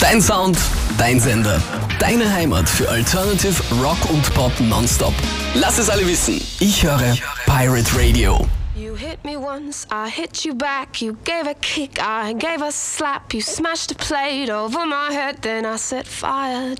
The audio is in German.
Dein Sound, dein Sender, deine Heimat für Alternative Rock und Pop nonstop. Lass es alle wissen. Ich höre Pirate Radio. You hit me once, I hit you back. You gave a kick, I gave a slap. You smashed a plate over my head, then I set fire